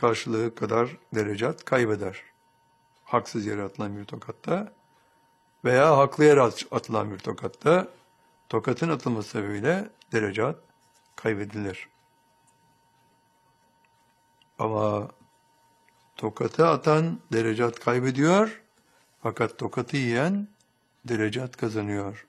karşılığı kadar derecat kaybeder. Haksız yere atılan bir tokatta veya haklı yere atılan bir tokatta tokatın atılması sebebiyle derecat kaybedilir. Ama tokatı atan derecat kaybediyor, fakat tokatı yiyen derecat kazanıyor.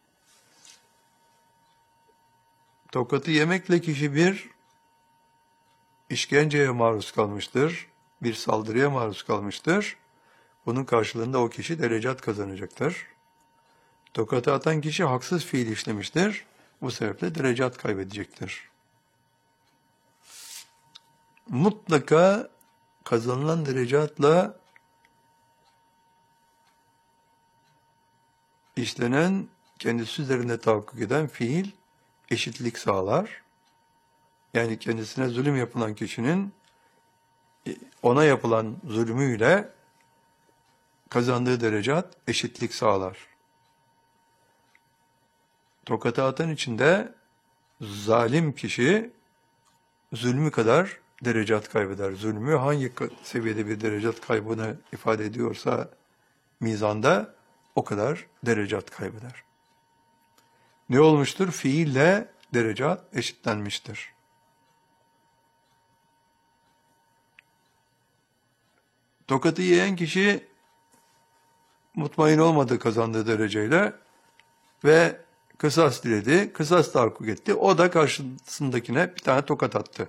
Tokatı yemekle kişi bir işkenceye maruz kalmıştır, bir saldırıya maruz kalmıştır. Bunun karşılığında o kişi derecat kazanacaktır. Tokatı atan kişi haksız fiil işlemiştir. Bu sebeple derecat kaybedecektir. Mutlaka kazanılan derecatla işlenen, kendisi üzerinde tahakkuk eden fiil eşitlik sağlar. Yani kendisine zulüm yapılan kişinin ona yapılan zulmüyle kazandığı derecat eşitlik sağlar. Tokatı atan için de zalim kişi zulmü kadar derecat kaybeder. Zulmü hangi seviyede bir derecat kaybını ifade ediyorsa mizanda o kadar derecat kaybeder. Ne olmuştur? Fiille derecat eşitlenmiştir. Tokatı yiyen kişi mutmain olmadı kazandığı dereceyle ve kısas diledi, kısas tahakkuk etti. O da karşısındakine bir tane tokat attı.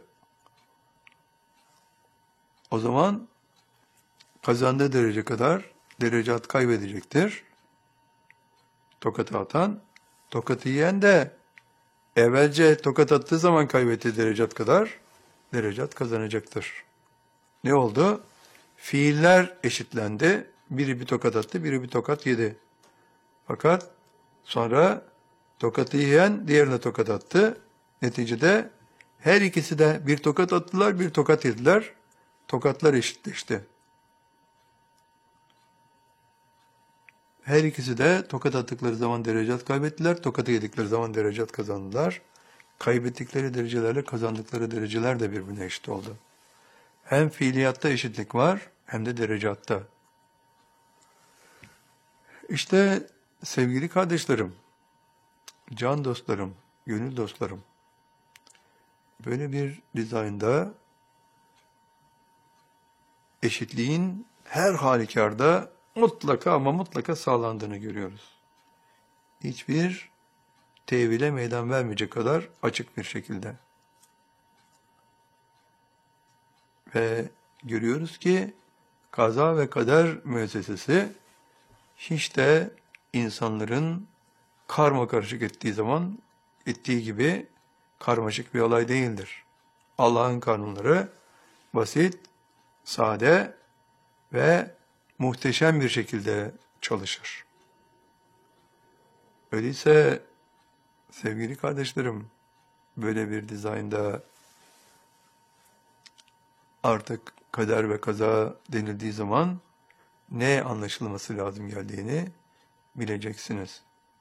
O zaman kazandığı derece kadar derecat kaybedecektir. Tokatı atan, tokatı yiyen de evvelce tokat attığı zaman kaybettiği derecat kadar derecat kazanacaktır. Ne oldu? Fiiller eşitlendi. Biri bir tokat attı, biri bir tokat yedi. Fakat sonra tokatı yiyen diğerine tokat attı. Neticede her ikisi de bir tokat attılar, bir tokat yediler. Tokatlar eşitleşti. Her ikisi de tokat attıkları zaman derecat kaybettiler, tokatı yedikleri zaman derecat kazandılar. Kaybettikleri derecelerle kazandıkları dereceler de birbirine eşit oldu. Hem fiiliyatta eşitlik var, hem de derecatta. İşte sevgili kardeşlerim, can dostlarım, gönül dostlarım, böyle bir dizaynda eşitliğin her halükarda mutlaka ama mutlaka sağlandığını görüyoruz. Hiçbir tevhile meydan vermeyecek kadar açık bir şekilde. Ve görüyoruz ki kaza ve kader müessesesi hiç de insanların karma karışık ettiği zaman ettiği gibi karmaşık bir olay değildir. Allah'ın kanunları basit, sade ve muhteşem bir şekilde çalışır. Öyleyse sevgili kardeşlerim, böyle bir dizaynda artık kader ve kaza denildiği zaman ne anlaşılması lazım geldiğini bileceksiniz.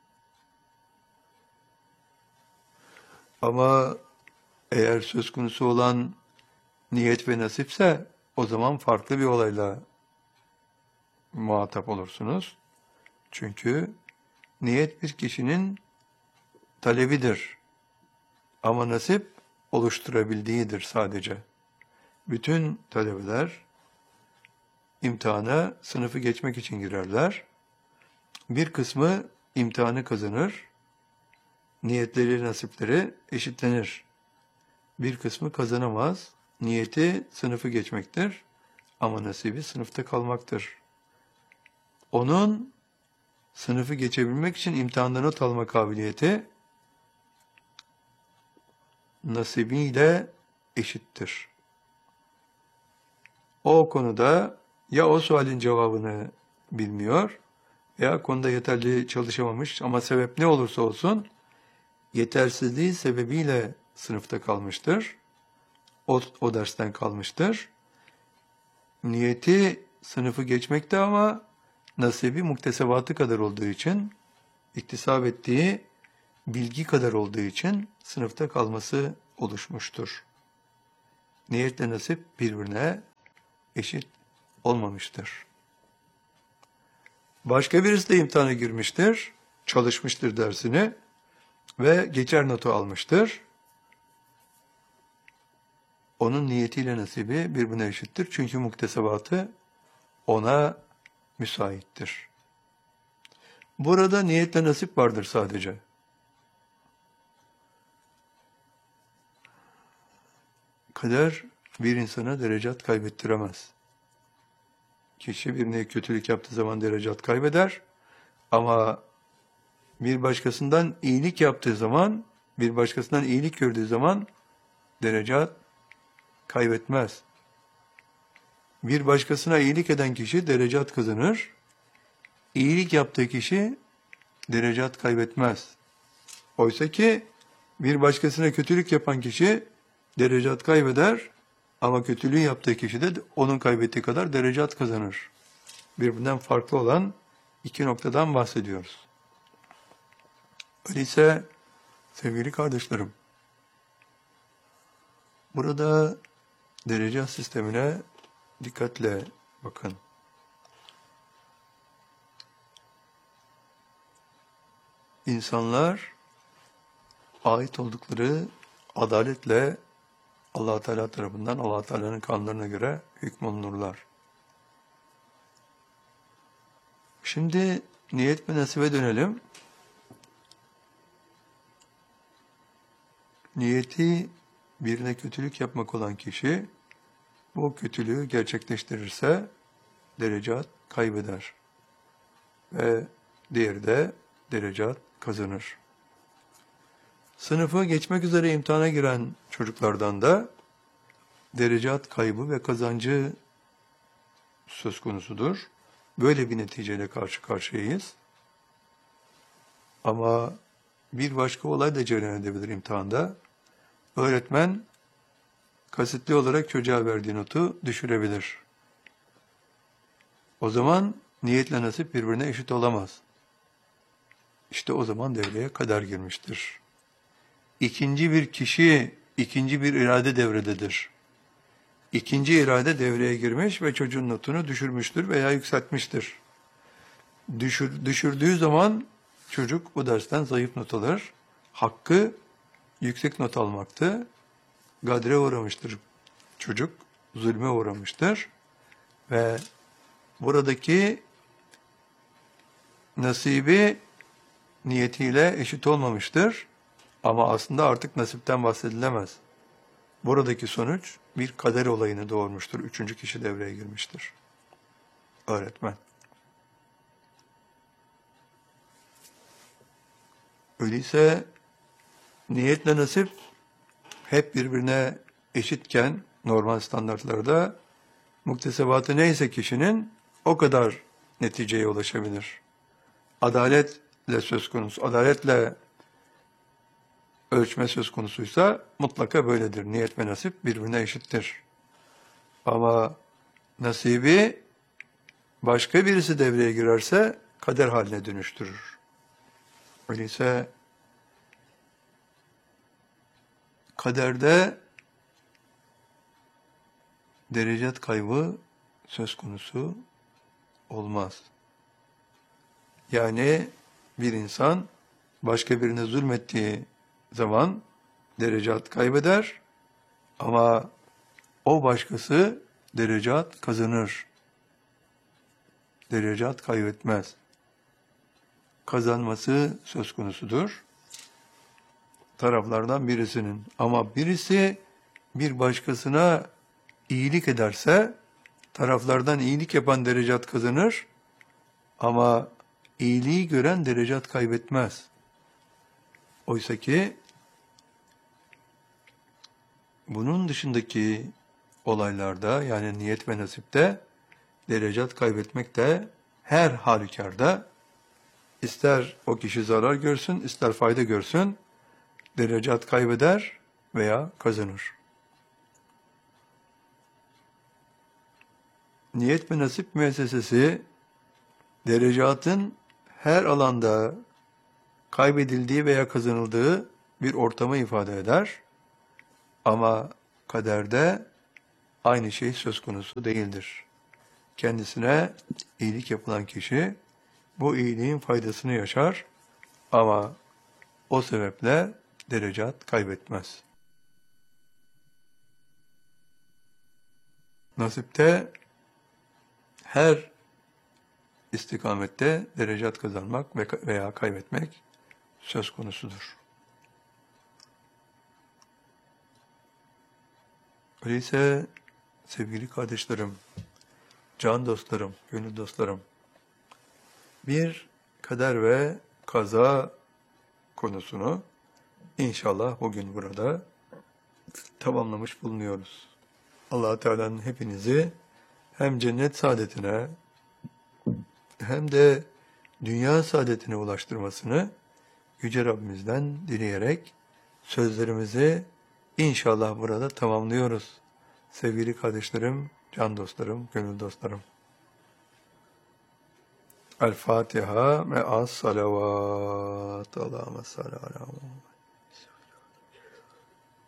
Ama eğer söz konusu olan niyet ve nasipse o zaman farklı bir olayla muhatap olursunuz. Çünkü niyet bir kişinin talebidir. Ama nasip oluşturabildiğidir sadece. Bütün talebeler imtihana sınıfı geçmek için girerler. Bir kısmı imtihanı kazanır. Niyetleri, nasipleri eşitlenir. Bir kısmı kazanamaz. Niyeti sınıfı geçmektir. Ama nasibi sınıfta kalmaktır. Onun sınıfı geçebilmek için imtihanda not alma kabiliyeti nasibiyle eşittir. O konuda ya o sualin cevabını bilmiyor ya konuda yeterli çalışamamış ama sebep ne olursa olsun yetersizliği sebebiyle sınıfta kalmıştır. O dersten kalmıştır. Niyeti sınıfı geçmekte ama nasibi muktesebatı kadar olduğu için, iktisap ettiği bilgi kadar olduğu için sınıfta kalması oluşmuştur. Niyetle nasip birbirine eşit olmamıştır. Başka birisi de imtihana girmiştir, çalışmıştır dersini ve geçer notu almıştır. Onun niyetiyle nasibi birbirine eşittir. Çünkü muktesebatı ona müsaittir. Burada niyetle nasip vardır sadece. Kader bir insana derecat kaybettiremez. Kişi birine kötülük yaptığı zaman derecat kaybeder. Ama bir başkasından iyilik yaptığı zaman, bir başkasından iyilik gördüğü zaman derecat kaybetmez. Bir başkasına iyilik eden kişi derecat kazanır. İyilik yaptığı kişi derecat kaybetmez. Oysa ki bir başkasına kötülük yapan kişi derecat kaybeder ama kötülüğü yaptığı kişi de onun kaybettiği kadar derecat kazanır. Birbirinden farklı olan iki noktadan bahsediyoruz. Öyleyse sevgili kardeşlerim, burada derecat sistemine dikkatle bakın. İnsanlar ait oldukları adaletle Allah Teala tarafından Allah Teala'nın kanunlarına göre hükmolunurlar. Şimdi niyet ve nasibe dönelim. Niyeti birine kötülük yapmak olan kişi bu kötülüğü gerçekleştirirse derecat kaybeder ve diğeri de derecat kazanır. Sınıfı geçmek üzere imtihana giren çocuklardan da derecat kaybı ve kazancı söz konusudur. Böyle bir neticeyle karşı karşıyayız. Ama bir başka olay da cereyan edebilir imtihanda. Öğretmen kasıtlı olarak çocuğa verdiği notu düşürebilir. O zaman niyetle nasip birbirine eşit olamaz. İşte o zaman devreye kader girmiştir. İkinci bir kişi, ikinci bir irade devrededir. İkinci irade devreye girmiş ve çocuğun notunu düşürmüştür veya yükseltmiştir. Düşürdüğü zaman çocuk bu dersten zayıf not alır. Hakkı yüksek not almaktı. Gadre uğramıştır çocuk, zulme uğramıştır. Ve buradaki nasibi niyetiyle eşit olmamıştır. Ama aslında artık nasipten bahsedilemez. Buradaki sonuç bir kader olayını doğurmuştur. Üçüncü kişi devreye girmiştir. Öğretmen. Öyleyse niyetle nasip hep birbirine eşitken normal standartlarda muktesebatı neyse kişinin o kadar neticeye ulaşabilir. Adaletle söz konusu, adaletle ölçme söz konusuysa mutlaka böyledir. Niyet ve nasip birbirine eşittir. Ama nasibi başka birisi devreye girerse kader haline dönüştürür. Öyleyse kaderde derecat kaybı söz konusu olmaz. Yani bir insan başka birine zulmettiği zaman derecat kaybeder ama o başkası derecat kazanır. Derecat kaybetmez. Kazanması söz konusudur. Taraflardan birisinin. Ama birisi bir başkasına iyilik ederse taraflardan iyilik yapan derecat kazanır ama iyiliği gören derecat kaybetmez. Oysa ki bunun dışındaki olaylarda yani niyet ve nasipte derecat kaybetmek de her halükarda ister o kişi zarar görsün ister fayda görsün derecat kaybeder veya kazanır. Niyet ve nasip müessesesi derecatın her alanda kaybedildiği veya kazanıldığı bir ortamı ifade eder. Ama kaderde aynı şey söz konusu değildir. Kendisine iyilik yapılan kişi bu iyiliğin faydasını yaşar ama o sebeple derecat kaybetmez. Nasipte her istikamette derecat kazanmak veya kaybetmek söz konusudur. Öyleyse sevgili kardeşlerim, can dostlarım, gönül dostlarım, bir kader ve kaza konusunu inşallah bugün burada tamamlamış bulunuyoruz. Allah Teala'nın hepinizi hem cennet saadetine hem de dünya saadetine ulaştırmasını Yüce Rabbimizden dileyerek sözlerimizi inşallah burada tamamlıyoruz. Sevgili kardeşlerim, can dostlarım, gönül dostlarım. El Fatiha me'as salavat. Allahümme salli ala